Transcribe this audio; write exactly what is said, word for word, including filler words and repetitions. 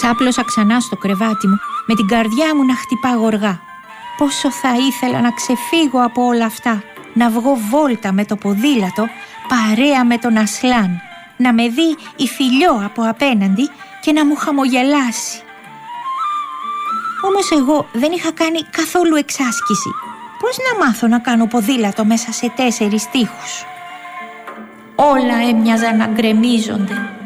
Ξάπλωσα ξανά στο κρεβάτι μου, με την καρδιά μου να χτυπά γοργά. Πόσο θα ήθελα να ξεφύγω από όλα αυτά, να βγω βόλτα με το ποδήλατο, παρέα με τον Ασλάν, να με δει η Φιλιό από απέναντι και να μου χαμογελάσει. Όμως εγώ δεν είχα κάνει καθόλου εξάσκηση. Πώς να μάθω να κάνω ποδήλατο μέσα σε τέσσερις τοίχους? Όλα έμοιαζαν να γκρεμίζονται.